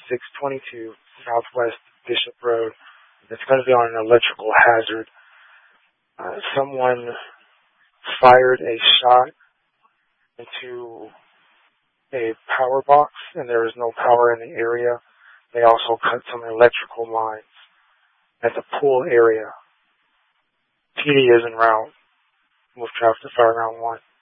622 Southwest Bishop Road. It's going to be on an electrical hazard. Someone fired a shot into a power box, and there is no power in the area. They also cut some electrical lines at the pool area. PD is en route. Move traffic to Fire Ground 1.